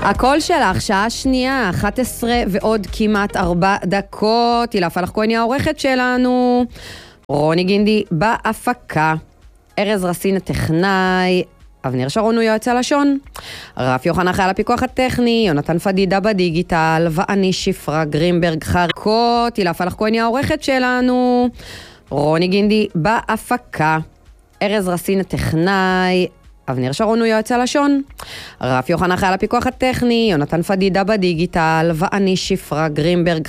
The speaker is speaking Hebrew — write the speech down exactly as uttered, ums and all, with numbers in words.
הקול שלך, שעה שנייה, אחת עשרה ועוד כמעט ארבע דקות. הילה פלח כהן היא העורכת שלנו. רוני גינדי בהפקה. ארז רסין הטכנאי. אבניר שרון הוא יועץ הלשון. רף יוחנן אחראי על הפיקוח הטכני. יונתן פדידה בדיגיטל. ואני שפרה גרינברג חרקות. הילה פלח כהן היא העורכת שלנו. רוני גינדי בהפקה. ארז רסין הטכנאי. אבניר שרון הוא יועץ הלשון. רף יוחנן אחראי על הפיקוח הטכני. יונתן פדידה בדיגיטל. ואני שפרה גרינברג